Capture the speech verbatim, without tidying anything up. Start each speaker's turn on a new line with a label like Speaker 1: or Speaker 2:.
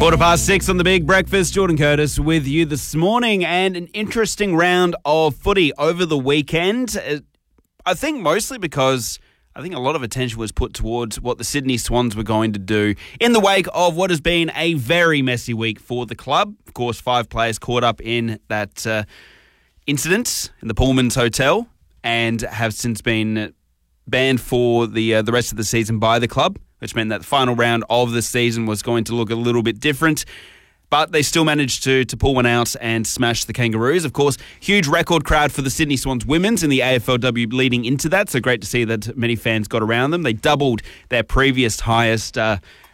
Speaker 1: Quarter past six on the Big Breakfast. Jordan Curtis with you this morning, and an interesting round of footy over the weekend. Uh, I think mostly because I think a lot of attention was put towards what the Sydney Swans were going to do in the wake of what has been a very messy week for the club. Of course, five players caught up in that uh, incident in the Pullman's Hotel and have since been banned for the uh, the rest of the season by the club, which meant that the final round of the season was going to look a little bit different. But they still managed to to pull one out and smash the Kangaroos. Of course, huge record crowd for the Sydney Swans women's in the A F L W leading into that. So great to see that many fans got around them. They doubled their previous highest uh,